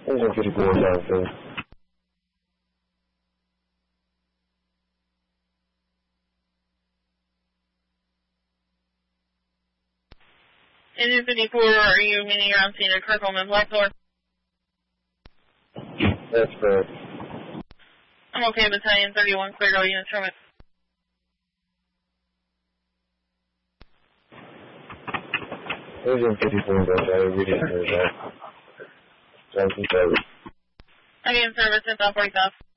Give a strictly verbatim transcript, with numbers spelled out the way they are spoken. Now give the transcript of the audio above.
Engine fifty-four seventeen. Engine fifty-four, are you meaning you're on scene at Kirkland and Blackthorn? That's correct. I'm okay, Battalion thirty-one, clear all units from it. Engine fifty-four, Delta, we didn't hear that. Thank you, service. Again, service, it's off, break off.